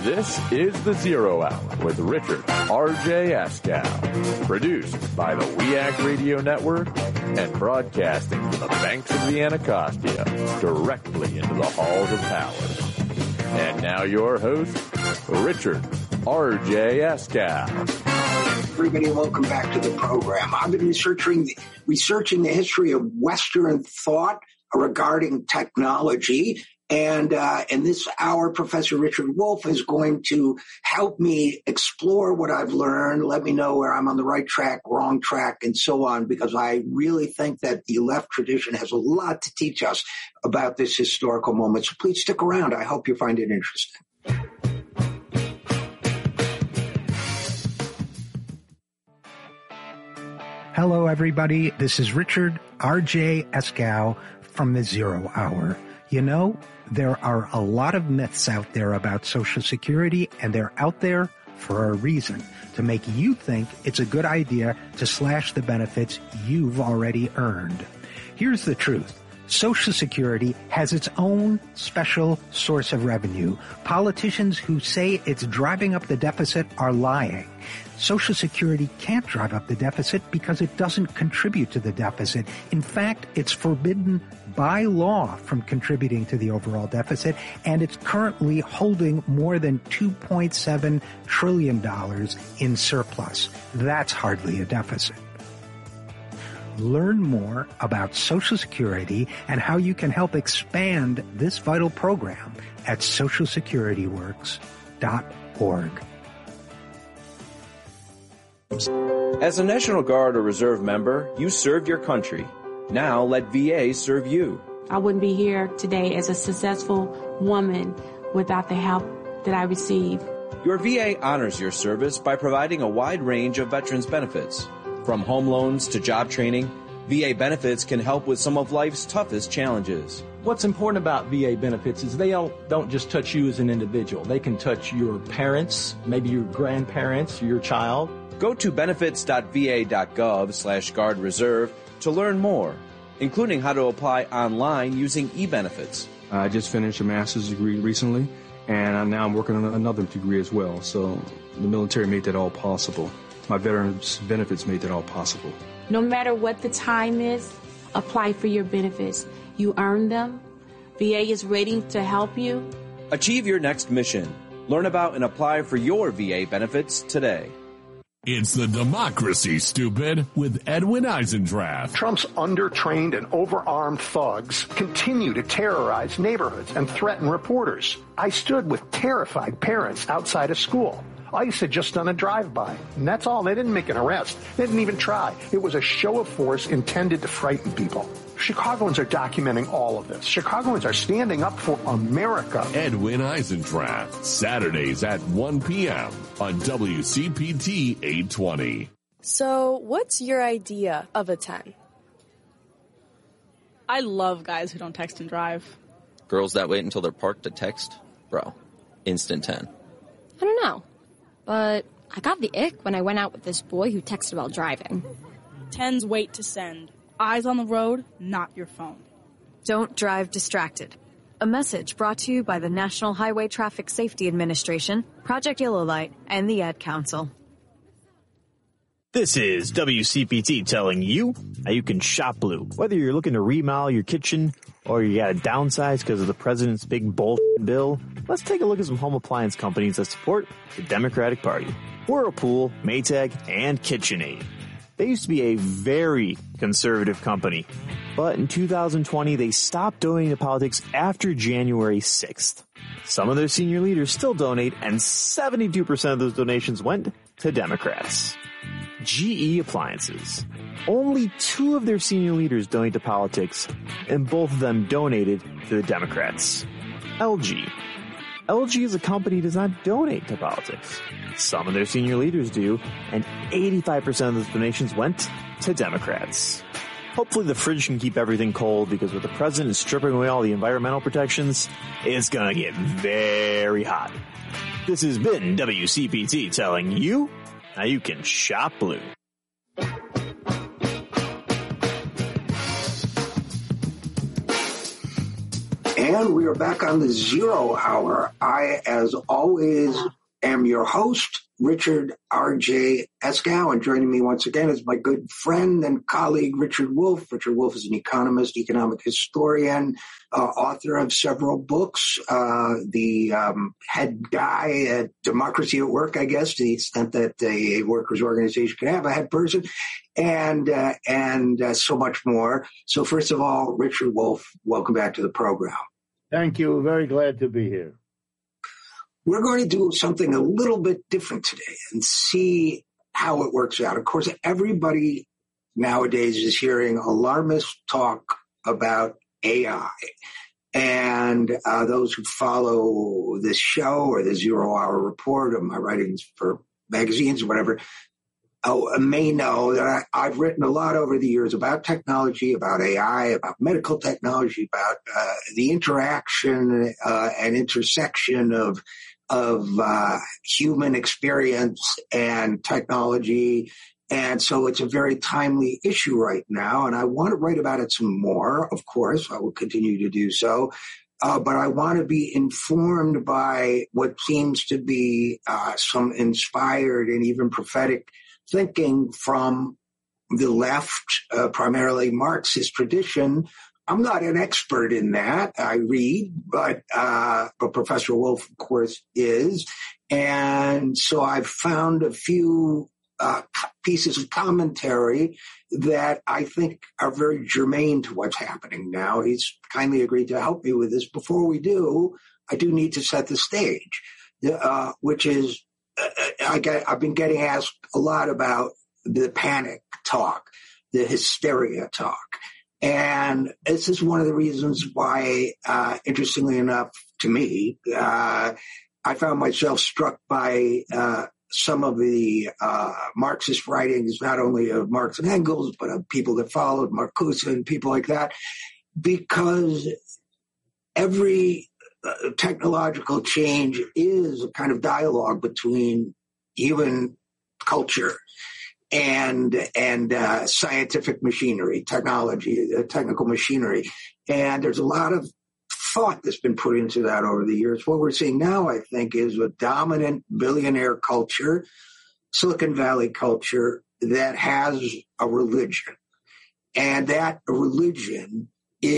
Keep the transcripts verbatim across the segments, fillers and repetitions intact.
This is The Zero Hour with Richard R J Askow, produced by the We Act Radio Network and broadcasting from the banks of the Anacostia directly into the halls of power. And now your host, Richard R J Askow. Everybody, welcome back to the program. I've been researching the, researching the history of Western thought regarding technology. And uh, in this hour, Professor Richard Wolff is going to help me explore what I've learned, let me know where I'm on the right track, wrong track, and so on, because I really think that the left tradition has a lot to teach us about this historical moment. So please stick around. I hope you find it interesting. Hello, everybody. This is Richard R J Askow from the Zero Hour. You know, there are a lot of myths out there about Social Security, and they're out there for a reason, to make you think it's a good idea to slash the benefits you've already earned. Here's the truth. Social Security has its own special source of revenue. Politicians who say it's driving up the deficit are lying. Social Security can't drive up the deficit because it doesn't contribute to the deficit. In fact, it's forbidden by law from contributing to the overall deficit, and it's currently holding more than two point seven trillion dollars in surplus. That's hardly a deficit. Learn more about Social Security and how you can help expand this vital program at social security works dot org. As a National Guard or Reserve member, you served your country. Now let V A serve you. I wouldn't be here today as a successful woman without the help that I received. Your V A honors your service by providing a wide range of veterans benefits. From home loans to job training, V A benefits can help with some of life's toughest challenges. What's important about V A benefits is they don't, don't just touch you as an individual. They can touch your parents, maybe your grandparents, your child. Go to benefits.va.gov slash guard reserve to learn more, including how to apply online using e-benefits. I just finished a master's degree recently, and now I'm working on another degree as well. So the military made that all possible. My veterans benefits made that all possible. No matter what the time is, apply for your benefits. You earn them. V A is ready to help you. Achieve your next mission. Learn about and apply for your V A benefits today. It's the Democracy, Stupid, with Edwin Eisendrath. Trump's undertrained and overarmed thugs continue to terrorize neighborhoods and threaten reporters. I stood with terrified parents outside a school. ICE had just done a drive-by, and that's all. They didn't make an arrest. They didn't even try. It was a show of force intended to frighten people. Chicagoans are documenting all of this. Chicagoans are standing up for America. Edwin Eisendrath, Saturdays at one p.m. on W C P T eight twenty. So, what's your idea of a ten? I love guys who don't text and drive. Girls that wait until they're parked to text? Bro, instant ten. I don't know. But I got the ick when I went out with this boy who texted while driving. Tens wait to send. Eyes on the road, not your phone. Don't drive distracted. A message brought to you by the National Highway Traffic Safety Administration, Project Yellow Light, and the Ad Council. This is W C P T telling you how you can shop blue. Whether you're looking to remodel your kitchen or you got to downsize because of the president's big bullshit bill, let's take a look at some home appliance companies that support the Democratic Party. Whirlpool, Maytag, and KitchenAid. They used to be a very conservative company, but in two thousand twenty, they stopped donating to politics after January sixth. Some of their senior leaders still donate, and seventy-two percent of those donations went to Democrats. G E Appliances. Only two of their senior leaders donate to politics, and both of them donated to the Democrats. L G. L G as a company does not donate to politics. Some of their senior leaders do, and eighty-five percent of those donations went to Democrats. Hopefully the fridge can keep everything cold, because with the president stripping away all the environmental protections, it's gonna get very hot. This has been W C P T telling you how you can shop blue. And we are back on the Zero Hour. I, as always, am your host, Richard R J Eskow, and joining me once again is my good friend and colleague, Richard Wolff. Richard Wolff is an economist, economic historian, uh, author of several books, uh, the um, head guy at Democracy at Work, I guess, to the extent that a workers' organization can have a head person, and uh, and uh, so much more. So first of all, Richard Wolff, welcome back to the program. Thank you. Very glad to be here. We're going to do something a little bit different today and see how it works out. Of course, everybody nowadays is hearing alarmist talk about A I. And uh, those who follow this show or the Zero Hour Report or my writings for magazines or whatever uh, may know that I, I've written a lot over the years about technology, about A I, about medical technology, about uh, the interaction uh, and intersection of of uh, human experience and technology. And so it's a very timely issue right now. And I want to write about it some more, of course. I will continue to do so. Uh, but I want to be informed by what seems to be uh, some inspired and even prophetic thinking from the left, uh, primarily Marxist tradition. I'm not an expert in that. I read, but uh, but Professor Wolff, of course, is. And so I've found a few uh, pieces of commentary that I think are very germane to what's happening now. He's kindly agreed to help me with this. Before we do, I do need to set the stage, uh, which is uh, I get, I've been getting asked a lot about the panic talk, the hysteria talk. And this is one of the reasons why, uh, interestingly enough, to me, uh, I found myself struck by uh, some of the uh, Marxist writings, not only of Marx and Engels, but of people that followed, Marcuse and people like that, because every uh, technological change is a kind of dialogue between human culture and and uh, scientific machinery, technology, uh, technical machinery. And there's a lot of thought that's been put into that over the years. What we're seeing now, I think, is a dominant billionaire culture, Silicon Valley culture, that has a religion. And that religion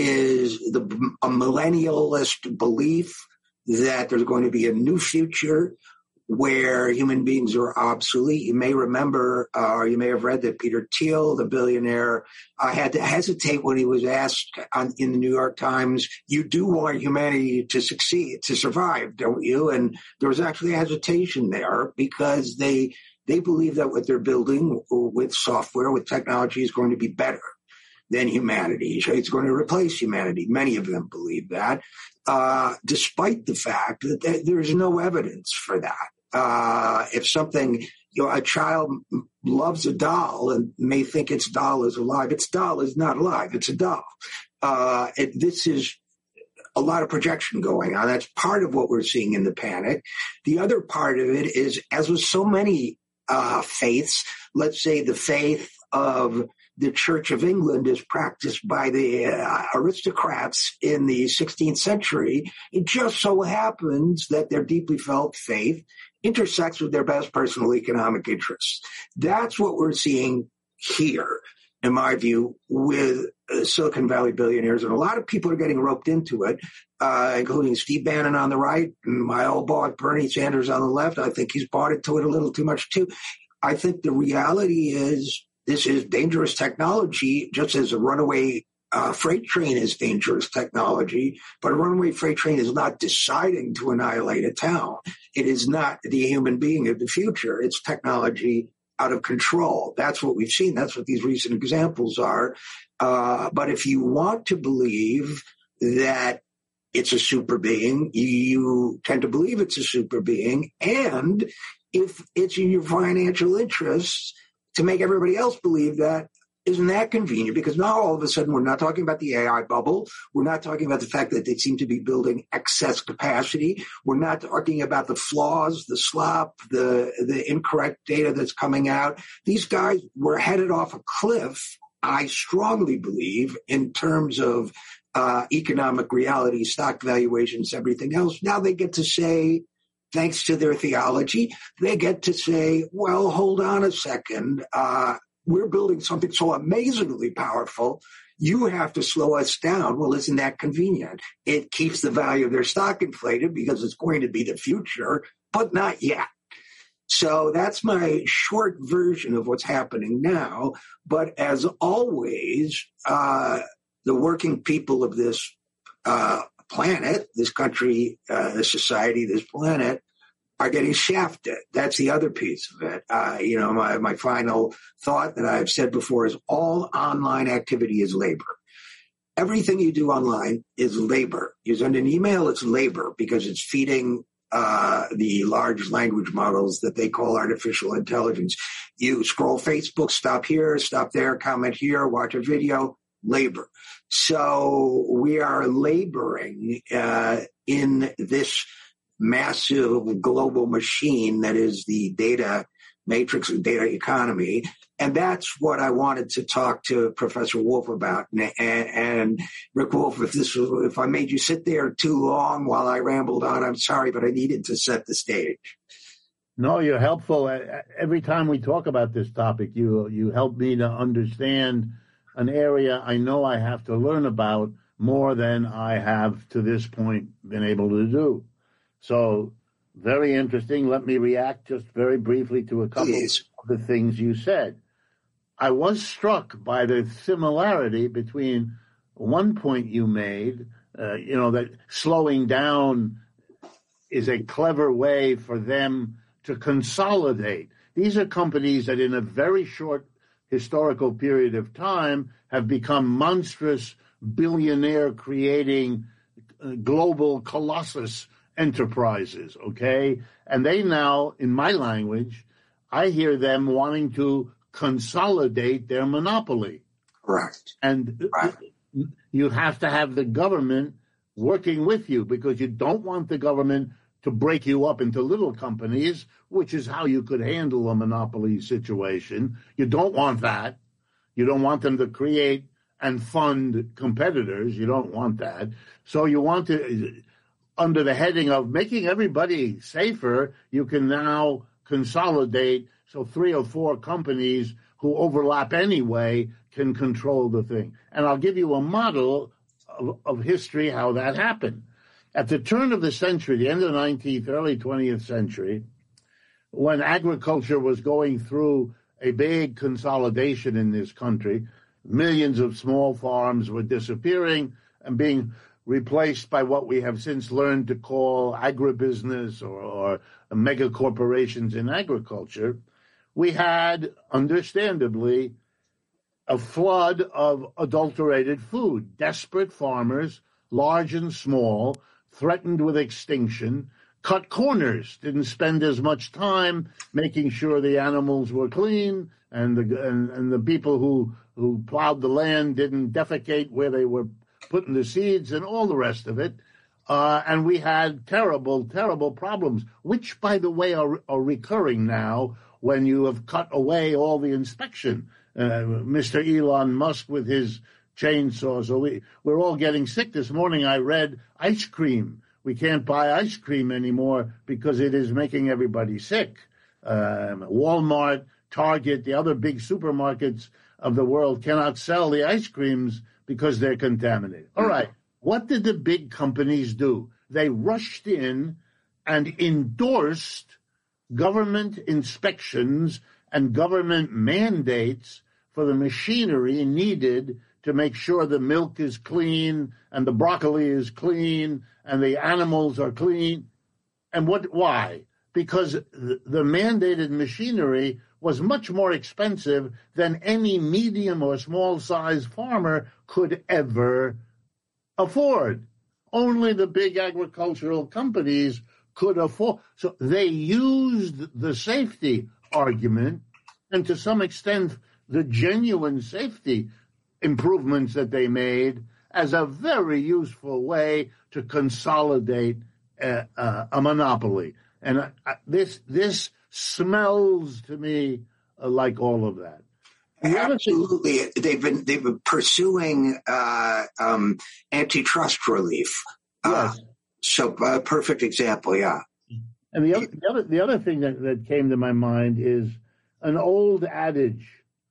is the, a millennialist belief that there's going to be a new future where human beings are obsolete. You may remember, uh, or you may have read that Peter Thiel, the billionaire, uh, had to hesitate when he was asked on, in the New York Times, you do want humanity to succeed, to survive, don't you? And there was actually hesitation there because they they believe that what they're building with software, with technology, is going to be better than humanity. It's going to replace humanity. Many of them believe that, uh, despite the fact that th- there's no evidence for that. Uh, if something, you know, a child loves a doll and may think its doll is alive, its doll is not alive. It's a doll. Uh, it, this is a lot of projection going on. That's part of what we're seeing in the panic. The other part of it is, as with so many uh, faiths, let's say the faith of the Church of England is practiced by the uh, aristocrats in the sixteenth century. It just so happens that their deeply felt faith intersects with their best personal economic interests. That's what we're seeing here, in my view, with uh, Silicon Valley billionaires. And a lot of people are getting roped into it, uh, including Steve Bannon on the right and my old boss Bernie Sanders on the left. I think he's bought into it a little too much, too. I think the reality is this is dangerous technology, just as a runaway uh, freight train is dangerous technology. But a runaway freight train is not deciding to annihilate a town. It is not the human being of the future. It's technology out of control. That's what we've seen. That's what these recent examples are. Uh, but if you want to believe that it's a super being, you, you tend to believe it's a super being. And if it's in your financial interests to make everybody else believe that, isn't that convenient? Because now all of a sudden we're not talking about the A I bubble. We're not talking about the fact that they seem to be building excess capacity. We're not talking about the flaws, the slop, the, the incorrect data that's coming out. These guys were headed off a cliff, I strongly believe, in terms of uh, economic reality, stock valuations, everything else. Now they get to say, thanks to their theology, they get to say, well, hold on a second. Uh, we're building something so amazingly powerful. You have to slow us down. Well, isn't that convenient? It keeps the value of their stock inflated because it's going to be the future, but not yet. So that's my short version of what's happening now. But as always, uh, the working people of this uh, planet, this country, uh, this society, this planet, are getting shafted. That's the other piece of it. Uh, you know, my, my final thought that I've said before is all online activity is labor. Everything you do online is labor. You send an email, it's labor because it's feeding uh, the large language models that they call artificial intelligence. You scroll Facebook, stop here, stop there, comment here, watch a video, labor. So we are laboring uh, in this massive global machine that is the data matrix and data economy. And that's what I wanted to talk to Professor Wolff about. And, and Rick Wolff, if this was, if I made you sit there too long while I rambled on, I'm sorry, but I needed to set the stage. No, you're helpful. Every time we talk about this topic, you you help me to understand an area I know I have to learn about more than I have to this point been able to do. So very interesting. Let me react just very briefly to a couple Please. of the things you said. I was struck by the similarity between one point you made, uh, you know, that slowing down is a clever way for them to consolidate. These are companies that in a very short historical period of time have become monstrous, billionaire creating uh, global colossus enterprises, okay? And they now, in my language, I hear them wanting to consolidate their monopoly. Correct. And right. you have to have the government working with you because you don't want the government to break you up into little companies, which is how you could handle a monopoly situation. You don't want that. You don't want them to create and fund competitors. You don't want that. So you want to, under the heading of making everybody safer, you can now consolidate so three or four companies who overlap anyway can control the thing. And I'll give you a model of, of history how that happened. At the turn of the century, the end of the nineteenth, early twentieth century, when agriculture was going through a big consolidation in this country, millions of small farms were disappearing and being replaced by what we have since learned to call agribusiness or, or mega corporations in agriculture. We had, understandably, a flood of adulterated food. Desperate farmers, large and small, threatened with extinction, cut corners, didn't spend as much time making sure the animals were clean, and the and, and the people who, who plowed the land didn't defecate where they were putting the seeds, and all the rest of it. Uh, and we had terrible, terrible problems, which, by the way, are, are recurring now when you have cut away all the inspection. Uh, Mister Elon Musk with his chainsaw. So we, we're all getting sick. This morning I read ice cream. We can't buy ice cream anymore because it is making everybody sick. Um, Walmart, Target, the other big supermarkets of the world cannot sell the ice creams because they're contaminated. All right. What did the big companies do? They rushed in and endorsed government inspections and government mandates for the machinery needed to make sure the milk is clean and the broccoli is clean and the animals are clean. And what? Why? Because the, the mandated machinery was much more expensive than any medium or small size farmer could ever afford. Only the big agricultural companies could afford. So they used the safety argument and to some extent the genuine safety improvements that they made as a very useful way to consolidate a, a, a monopoly. And uh, this this smells to me uh, like all of that. Absolutely, they've been they've been pursuing uh, um, antitrust relief. Uh, Yes. So, uh, perfect example, yeah. And the other, the other, the other thing that, that came to my mind is an old adage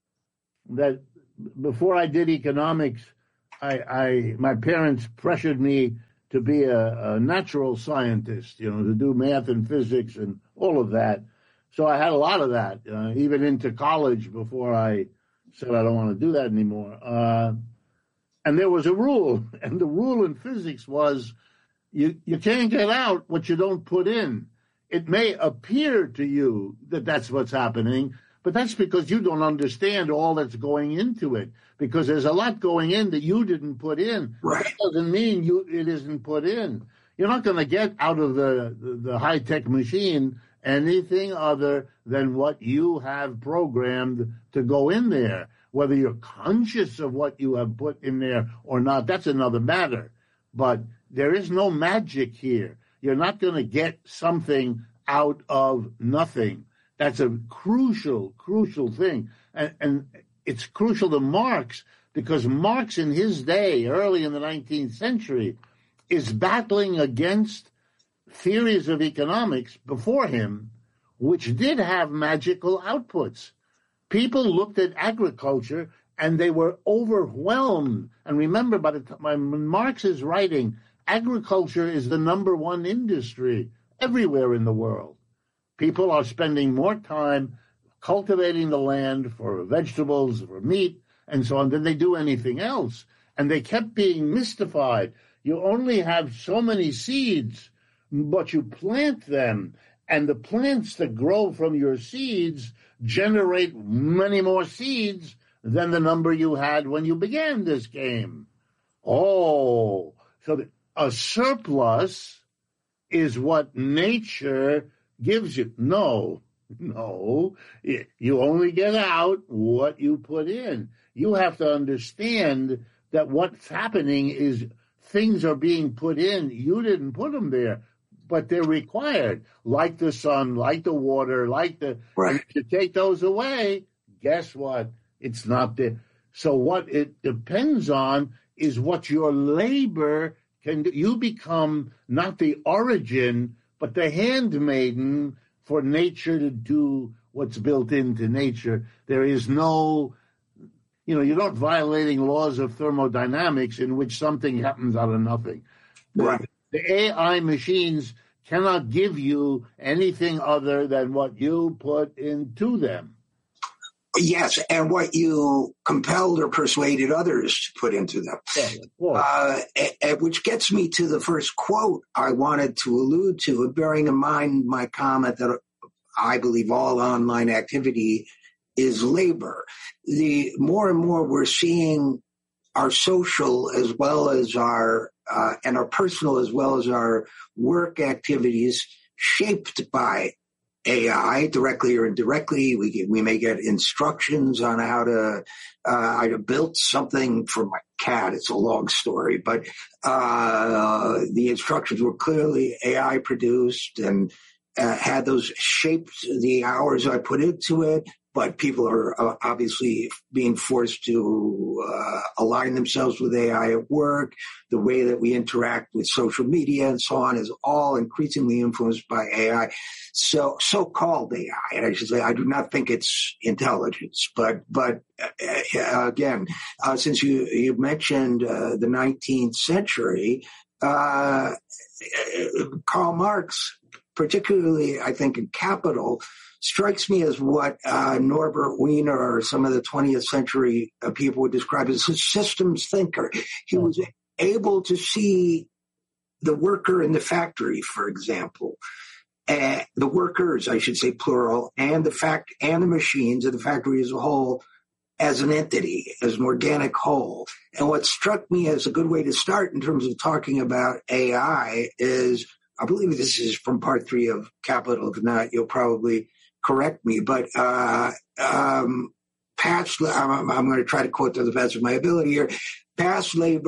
that before I did economics, I, I my parents pressured me to be a, a natural scientist, you know, to do math and physics and all of that. So I had a lot of that, uh, even into college before I said I don't want to do that anymore. Uh, and there was a rule, and the rule in physics was you, you can't get out what you don't put in. It may appear to you that that's what's happening, but that's because you don't understand all that's going into it, because there's a lot going in that you didn't put in. Right. That doesn't mean you it isn't put in. You're not going to get out of the, the, the high-tech machine anything other than what you have programmed to go in there. Whether you're conscious of what you have put in there or not, that's another matter. But there is no magic here. You're not going to get something out of nothing. That's a crucial, crucial thing. And, and it's crucial to Marx, because Marx in his day, early in the nineteenth century, is battling against theories of economics before him, which did have magical outputs. People looked at agriculture and they were overwhelmed. And remember, by the time when Marx is writing, agriculture is the number one industry everywhere in the world. People are spending more time cultivating the land for vegetables, for meat, and so on than they do anything else. And they kept being mystified. You only have so many seeds, but you plant them. And the plants that grow from your seeds generate many more seeds than the number you had when you began this game. Oh, so a surplus is what nature gives you. No, no, you only get out what you put in. You have to understand that what's happening is things are being put in. You didn't put them there, but they're required, like the sun, like the water, like the... Right. And if you take those away, guess what? It's not there. So what it depends on is what your labor can do. You become not the origin, but the handmaiden for nature to do what's built into nature. There is no... You know, you're not violating laws of thermodynamics in which something happens out of nothing. Right. The A I machines cannot give you anything other than what you put into them. Yes, and what you compelled or persuaded others to put into them. Yeah, uh, and, which gets me to the first quote I wanted to allude to, bearing in mind my comment that I believe all online activity is labor. The more and more we're seeing our social as well as our uh, and our personal as well as our work activities shaped by A I, directly or indirectly. We get, we may get instructions on how to uh, I built something for my cat. It's a long story, but uh, the instructions were clearly A I produced and uh, had those shaped the hours I put into it. But people are uh, obviously being forced to uh, align themselves with A I at work. The way that we interact with social media and so on is all increasingly influenced by A I. So, so-called A I, and I should say, I do not think it's intelligence. But, but uh, again, uh, since you you mentioned uh, the nineteenth century, uh, Karl Marx, particularly, I think, in Capital, strikes me as what uh, Norbert Wiener or some of the twentieth century uh, people would describe as a systems thinker. He was able to see the worker in the factory, for example, uh, the workers, I should say plural, and the fact and the machines of the factory as a whole as an entity, as an organic whole. And what struck me as a good way to start in terms of talking about A I is, I believe this is from part three of Capital. If not, you'll probably correct me, but uh, um, past, I'm, I'm going to try to quote to the best of my ability here, past labor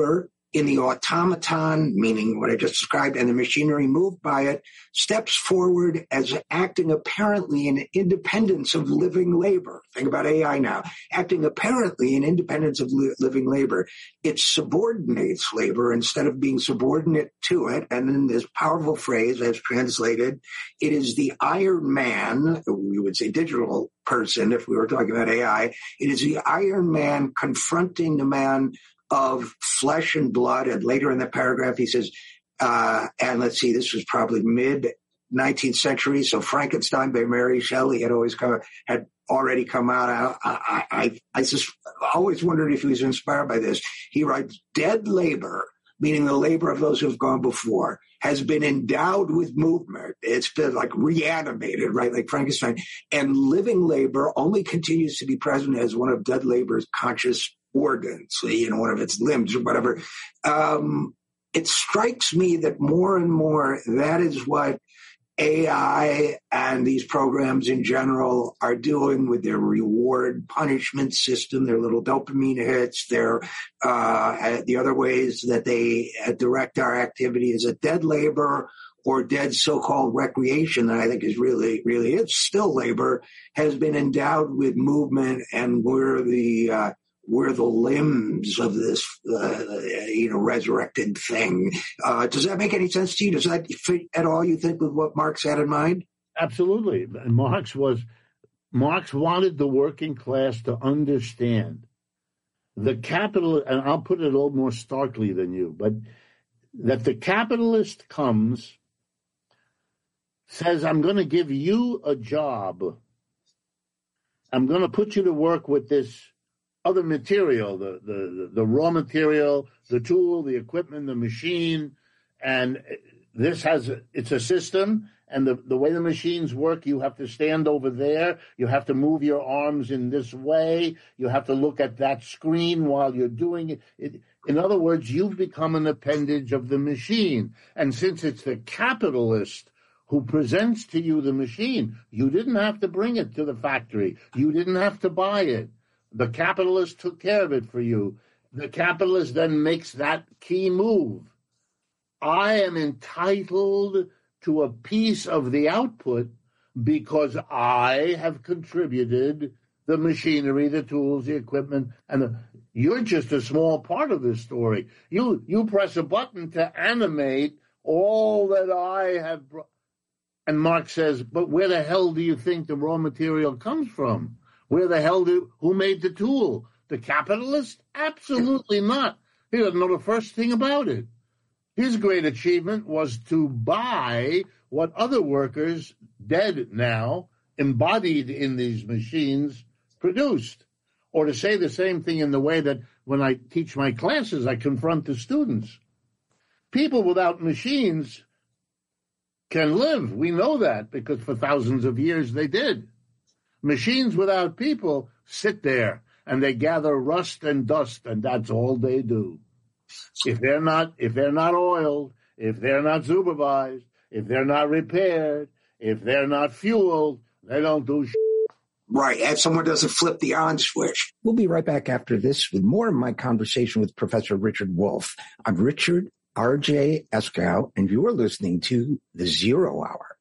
in the automaton, meaning what I just described, and the machinery moved by it, steps forward as acting apparently in independence of living labor. Think about A I now. Acting apparently in independence of li- living labor. It subordinates labor instead of being subordinate to it. And in this powerful phrase, as translated, it is the Iron Man, we would say digital person if we were talking about A I, it is the Iron Man confronting the man of flesh and blood. And later in the paragraph, he says, uh, and let's see, this was probably mid nineteenth century. So Frankenstein by Mary Shelley had always come, had already come out. I, I, I just always wondered if he was inspired by this. He writes, dead labor, meaning the labor of those who have gone before, has been endowed with movement. It's been like reanimated, right? Like Frankenstein. And living labor only continues to be present as one of dead labor's conscious organs, you know, one of its limbs or whatever. Um, it strikes me that more and more that is what A I and these programs in general are doing with their reward punishment system, their little dopamine hits, their uh, the other ways that they uh, direct our activity is a dead labor or dead so-called recreation that I think is really, really, it's still labor, has been endowed with movement, and we're the uh, we're the limbs of this, uh, you know, resurrected thing. Uh, does that make any sense to you? Does that fit at all, you think, with what Marx had in mind? Absolutely. Marx was, Marx wanted the working class to understand the capital, and I'll put it a little more starkly than you, but that the capitalist comes, says, I'm going to give you a job. I'm going to put you to work with this other material, the, the, the raw material, the tool, the equipment, the machine, and this has, it's a system, and the, the way the machines work, you have to stand over there, you have to move your arms in this way, you have to look at that screen while you're doing it. it in other words, you've become an appendage of the machine, and since it's the capitalist who presents to you the machine, you didn't have to bring it to the factory, you didn't have to buy it. The capitalist took care of it for you. The capitalist then makes that key move. I am entitled to a piece of the output because I have contributed the machinery, the tools, the equipment, and the, you're just a small part of this story. You you press a button to animate all that I have brought. And Marx says, but where the hell do you think the raw material comes from? Where the hell do, who made the tool? The capitalist? Absolutely not. He doesn't know the first thing about it. His great achievement was to buy what other workers, dead now, embodied in these machines, produced. Or to say the same thing in the way that when I teach my classes, I confront the students. People without machines can live. We know that because for thousands of years they did. Machines without people sit there and they gather rust and dust, and that's all they do. If they're not, if they're not oiled, if they're not supervised, if they're not repaired, if they're not fueled, they don't do shit. Right, and someone doesn't flip the on switch. We'll be right back after this with more of my conversation with Professor Richard Wolff. I'm Richard R J Eskow, and you're listening to The Zero Hour.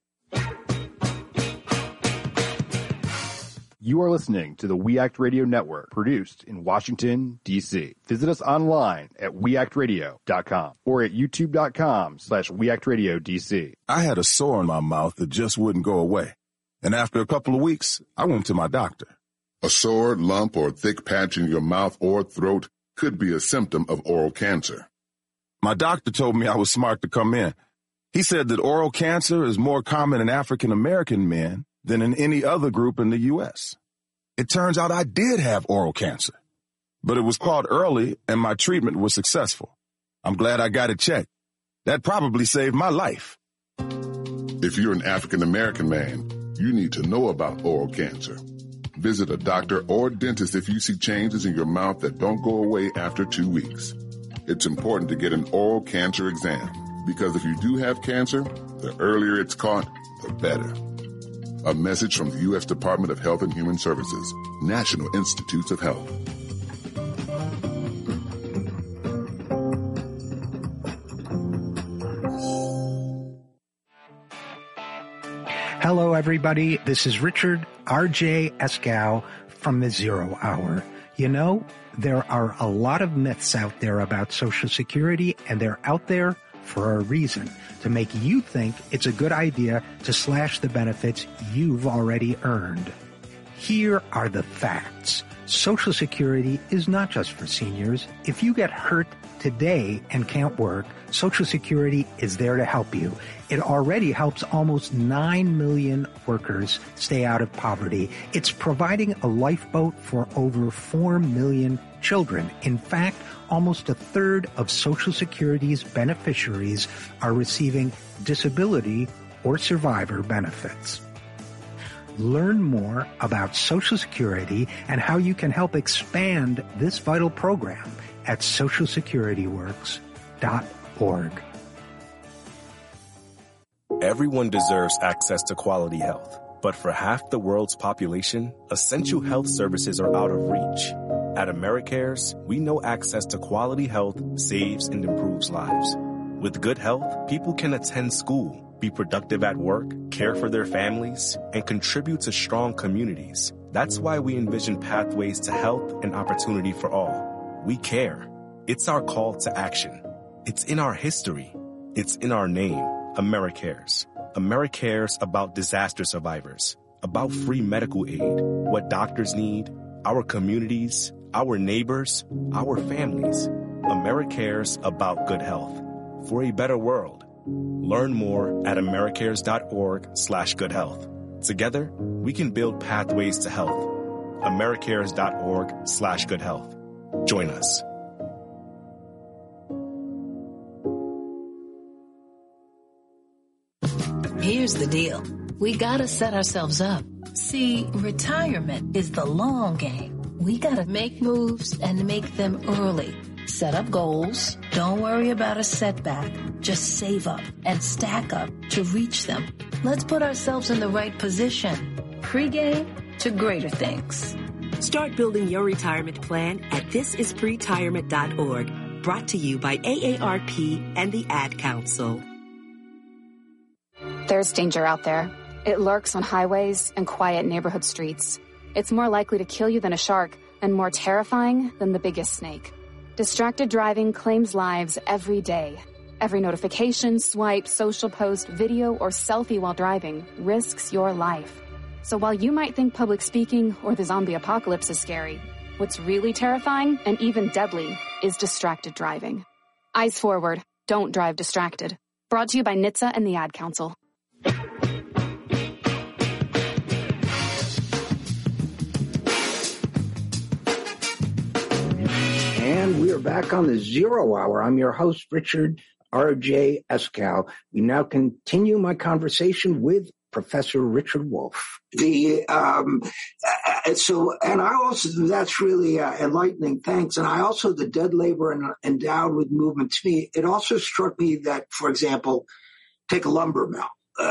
You are listening to the We Act Radio Network, produced in Washington, D C Visit us online at we act radio dot com or at youtube dot com slash we act radio D C. I had a sore in my mouth that just wouldn't go away. And after a couple of weeks, I went to my doctor. A sore, lump, or thick patch in your mouth or throat could be a symptom of oral cancer. My doctor told me I was smart to come in. He said that oral cancer is more common in African American men than in any other group in the U S It turns out I did have oral cancer, but it was caught early and my treatment was successful. I'm glad I got it checked. That probably saved my life. If you're an African American man, you need to know about oral cancer. Visit a doctor or dentist if you see changes in your mouth that don't go away after two weeks. It's important to get an oral cancer exam because if you do have cancer, the earlier it's caught, the better. A message from the U S Department of Health and Human Services, National Institutes of Health. Hello, everybody. This is Richard R J Eskow from the Zero Hour. You know, there are a lot of myths out there about Social Security, and they're out there for a reason, to make you think it's a good idea to slash the benefits you've already earned. Here are the facts. Social Security is not just for seniors. If you get hurt today and can't work, Social Security is there to help you. It already helps almost nine million workers stay out of poverty. It's providing a lifeboat for over four million children. In fact, almost a third of Social Security's beneficiaries are receiving disability or survivor benefits. Learn more about Social Security and how you can help expand this vital program at social security works dot org. Everyone deserves access to quality health, but for half the world's population, essential health services are out of reach. At AmeriCares, we know access to quality health saves and improves lives. With good health, people can attend school, be productive at work, care for their families, and contribute to strong communities. That's why we envision pathways to health and opportunity for all. We care. It's our call to action. It's in our history. It's in our name, AmeriCares. AmeriCares about disaster survivors, about free medical aid, what doctors need, our communities, our neighbors, our families. AmeriCares about good health. For a better world. Learn more at americares.org slash good health. Together, we can build pathways to health. americares.org slash good health. Join us. Here's the deal. We gotta set ourselves up. See, retirement is the long game. We gotta make moves and make them early. Set up goals. Don't worry about a setback. Just save up and stack up to reach them. Let's put ourselves in the right position. Pre-game to greater things. Start building your retirement plan at this is pretirement dot org. Brought to you by A A R P and the Ad Council. There's danger out there. It lurks on highways and quiet neighborhood streets. It's more likely to kill you than a shark and more terrifying than the biggest snake. Distracted driving claims lives every day. Every notification, swipe, social post, video, or selfie while driving risks your life. So while you might think public speaking or the zombie apocalypse is scary, what's really terrifying and even deadly is distracted driving. Eyes forward. Don't drive distracted. Brought to you by N H T S A and the Ad Council. And we are back on the Zero Hour. I'm your host, Richard R J Eskow. We now continue my conversation with Professor Richard Wolff. The um, uh, so, and I also that's really uh, enlightening. Thanks. And I also the dead labor and endowed with movement. To me, it also struck me that, for example, take a lumber mill.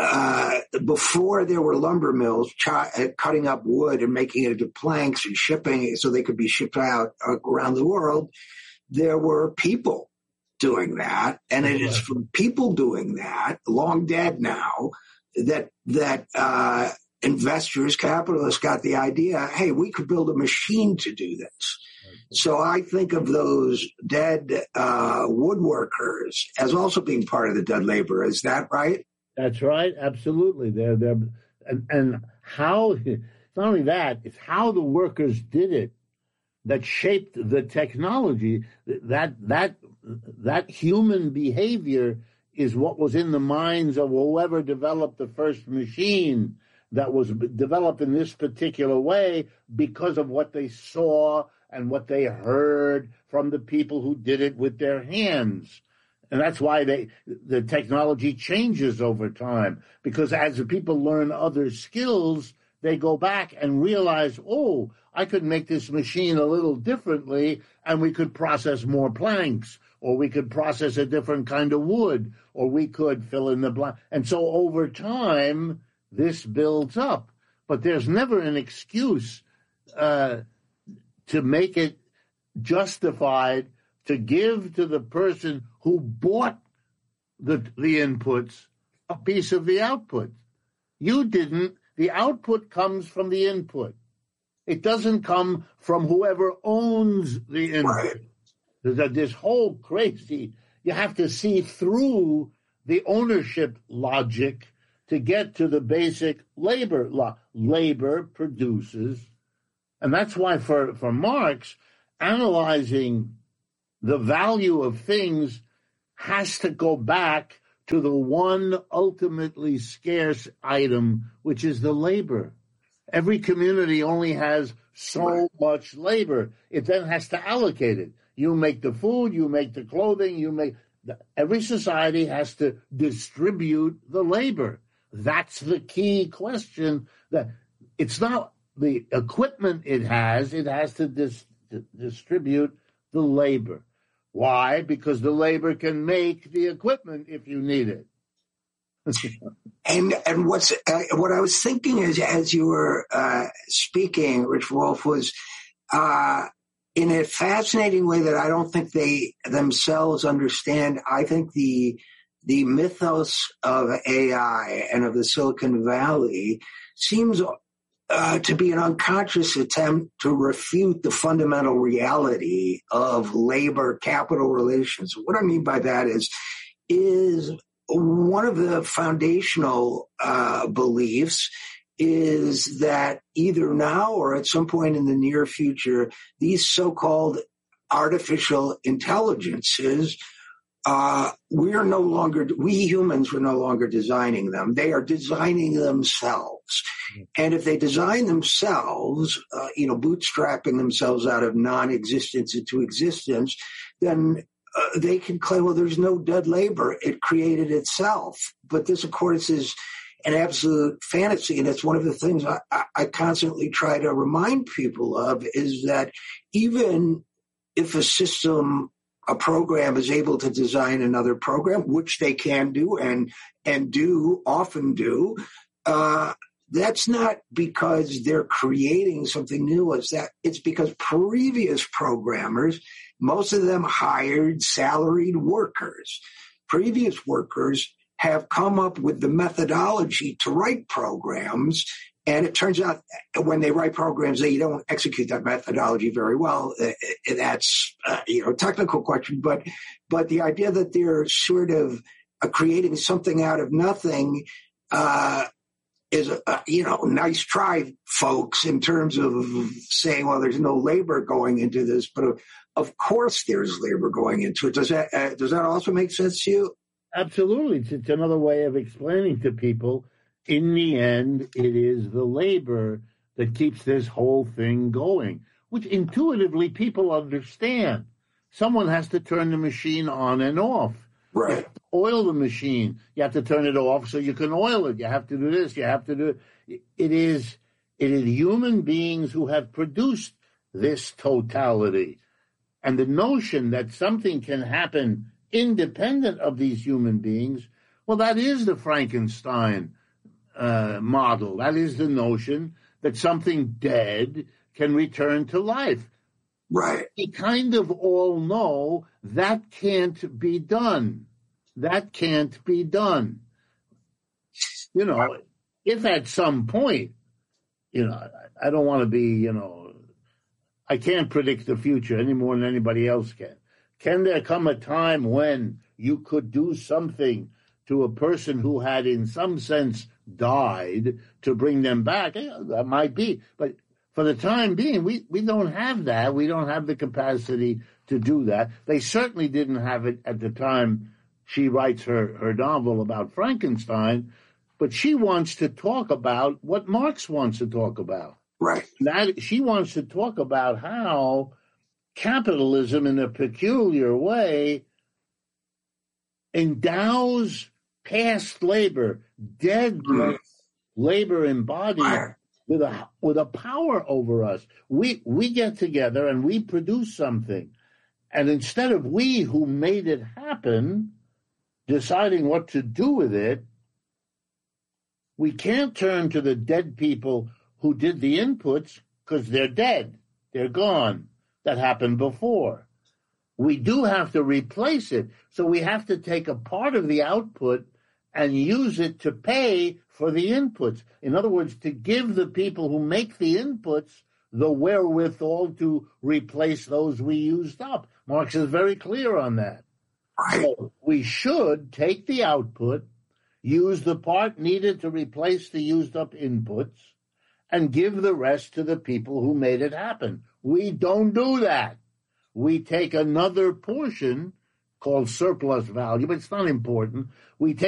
Uh, before there were lumber mills ch- cutting up wood and making it into planks and shipping it so they could be shipped out uh, around the world, there were people doing that. And it is from people doing that, long dead now, that, that, uh, investors, capitalists got the idea, hey, we could build a machine to do this. So I think of those dead, uh, woodworkers as also being part of the dead labor. Is that right? That's right. Absolutely. They're, they're, and, and how, it's not only that, it's how the workers did it that shaped the technology. That, that, that human behavior is what was in the minds of whoever developed the first machine that was developed in this particular way because of what they saw and what they heard from the people who did it with their hands. And that's why they, the technology changes over time, because as the people learn other skills, they go back and realize, oh, I could make this machine a little differently, and we could process more planks, or we could process a different kind of wood, or we could fill in the blank. And so over time, this builds up. But there's never an excuse uh, to make it justified to give to the person who bought the the inputs a piece of the output. You didn't. The output comes from the input. It doesn't come from whoever owns the input. Right. There's this whole crazy, you have to see through the ownership logic to get to the basic labor law. Labor produces, and that's why for, for Marx, analyzing the value of things has to go back to the one ultimately scarce item, which is the labor. Every community only has so much labor. It then has to allocate it. You make the food, you make the clothing, you make... Every society has to distribute the labor. That's the key question. That it's not the equipment it has, it has to dis- distribute the labor. Why? Because the labor can make the equipment if you need it. and and what's uh, what I was thinking is, as you were uh, speaking, Rich Wolf, was uh, in a fascinating way that I don't think they themselves understand. I think the the mythos of A I and of the Silicon Valley seems uh, to be an unconscious attempt to refute the fundamental reality of labor-capital relations. What I mean by that is, is one of the foundational uh, beliefs is that either now or at some point in the near future, these so-called artificial intelligences, uh, we are no longer, we humans are no longer designing them. They are designing themselves. And if they design themselves, uh, you know, bootstrapping themselves out of non-existence into existence, then uh, they can claim, well, there's no dead labor. It created itself. But this, of course, is an absolute fantasy. And it's one of the things I, I constantly try to remind people of, is that even if a system, a program is able to design another program, which they can do and and do, often do, uh, that's not because they're creating something new. It's that it's because previous programmers, most of them hired salaried workers. Previous workers have come up with the methodology to write programs. And it turns out when they write programs, they don't execute that methodology very well. That's uh, you know, a technical question. But but the idea that they're sort of uh, creating something out of nothing uh, is, uh, you know, nice try, folks, in terms of saying, well, there's no labor going into this. But of, of course there's labor going into it. Does that, uh, does that also make sense to you? Absolutely. It's another way of explaining to people, in the end, it is the labor that keeps this whole thing going, which intuitively people understand. Someone has to turn the machine on and off. Right. You have to oil the machine. You have to turn it off so you can oil it. You have to do this. You have to do it. It is, it is human beings who have produced this totality. And the notion that something can happen independent of these human beings, well, that is the Frankenstein uh, model. That is the notion that something dead can return to life. Right. We kind of all know that can't be done. That can't be done. You know, if at some point, you know, I don't want to be, you know, I can't predict the future any more than anybody else can. Can there come a time when you could do something to a person who had in some sense died to bring them back? Yeah, that might be. But for the time being, we, we don't have that. We don't have the capacity to do that. They certainly didn't have it at the time she writes her, her novel about Frankenstein, but she wants to talk about what Marx wants to talk about. Right. That, she wants to talk about how capitalism, in a peculiar way, endows past labor, dead mm. labor embodied, with a with a power over us. We we get together and we produce something, and instead of we who made it happen deciding what to do with it, we can't turn to the dead people who did the inputs because they're dead, they're gone. That happened before. We do have to replace it. So we have to take a part of the output and use it to pay for the inputs. In other words, to give the people who make the inputs the wherewithal to replace those we used up. Marx is very clear on that. Right. So we should take the output, use the part needed to replace the used up inputs, and give the rest to the people who made it happen. We don't do that. We take another portion called surplus value, but it's not important. We take